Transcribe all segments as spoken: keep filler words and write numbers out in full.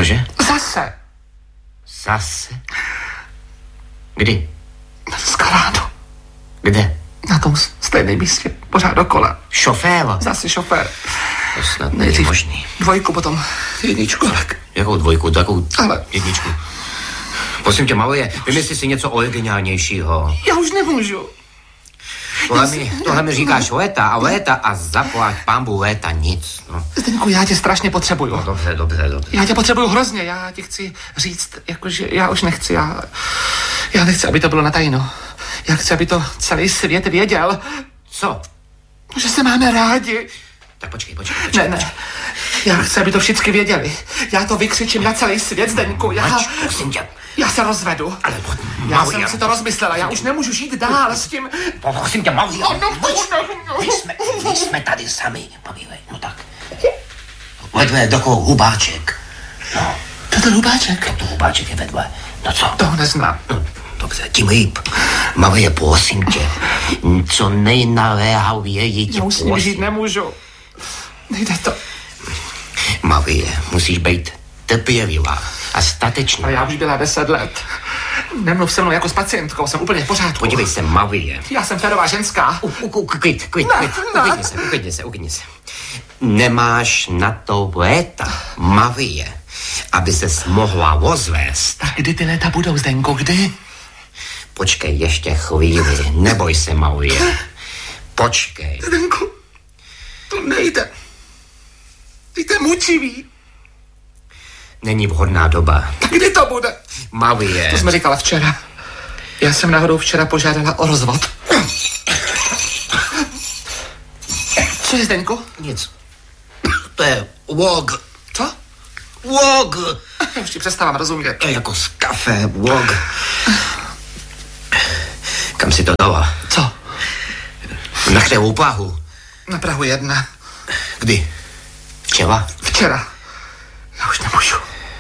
Cože? Zase. Zase? Kdy? Dneska ráno. Kde? Na tom stejném místě, pořád dokola. Šofér? Zase šofér. To snad není možný. Dvojku, potom jedničku, ale... Jakou dvojku, takovou ale... jedničku? Prosím tě, Marie, vymysli si něco originálnějšího. Já už nemůžu. Tohle mi, tohle mi říkáš léta a léta a zaplať pambu léta nic. No. Zdeňku, já tě strašně potřebuju. No, dobře, dobře, dobře. Já tě potřebuju hrozně, já ti chci říct, jakože já už nechci, já... Já nechci, aby to bylo na tajno. Já chci, aby to celý svět věděl. Co? Že se máme rádi. Tak počkej, počkej, počkej. Ne, ne. Já chci, aby to všichni věděli. Já to vykřičím na celý svět, Zdeňku. Já... Mač, prosím tě. Já se rozvedu. Ale já Maria. jsem si to rozmyslela, já už nemůžu žít dál s tím... Prosím tě, Maria. Oh, no, no, no. My jsme, my jsme tady sami, Marie, no tak. Vedle dokoho hubáček. No. To ten hubáček? To, to hubáček je vedle. No co? To neznám. No, dobře, tím líp. Marie, prosím tě, co nejnaléhavěji tě já už s ním žít nemůžu. Nejde to. Marie, musíš být trpělivá a statečná. Ale já už byla deset let. Nemluv se mnou jako s pacientkou, jsem úplně v pořádku. Podívej se, Marie. Já jsem férová ženská. Klid, klid, klid. Uklidni se, uklidni se, uklidni se. Nemáš na to léta, Marie, aby ses mohla rozvést. Tak kdy ty léta budou, Zdenko, kdy? Počkej ještě chvíli, neboj se, Marie. Počkej. Zdenko, to nejde. Ty to je mučivý. Není vhodná doba. Tak kdy to bude? Marie. To jsme říkala včera. Já jsem náhodou včera požádala o rozvod. Co je, Zdeňku? Nic. To je wog. Co? Wog. Já už ti přestávám rozumět. To je jako z kafe, wog. Kam si to dala? Co? Na kterou Prahu? Na Prahu jedna. Kdy? Včera? Včera. Já už nemůžu.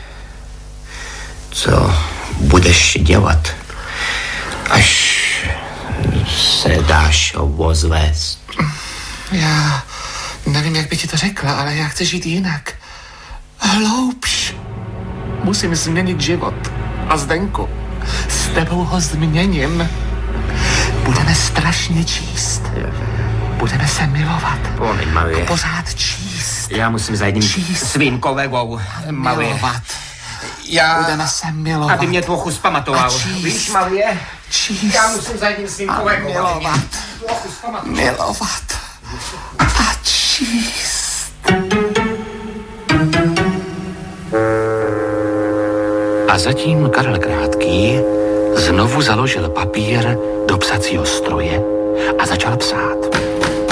Co budeš dělat, až se dáš rozvést? Já nevím, jak by ti to řekla, ale já chci žít jinak. Hloubš. Musím změnit život. A Zdenku, s tebou ho změním. Budeme strašně číst. Budeme se milovat. Promiň, Marie. Pořád číst. Já musím za jedním číst. svým kolegou, Marie. Milovat. Já... Budeme se milovat. Aby mě trochu zpamatoval. Víš, Marie? Číst. Já musím za jedním svým kolegou. Milovat. Milovat. A číst. A zatím Karel Krátký znovu založil papír do psacího stroje a začal psát.